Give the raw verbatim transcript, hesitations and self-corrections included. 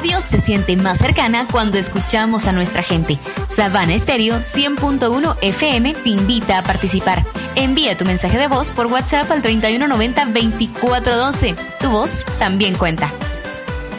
radio se siente más cercana cuando escuchamos a nuestra gente. Sabana Estéreo cien punto uno F M te invita a participar. Envía tu mensaje de voz por WhatsApp al treinta y uno noventa veinticuatro doce. Tu voz también cuenta.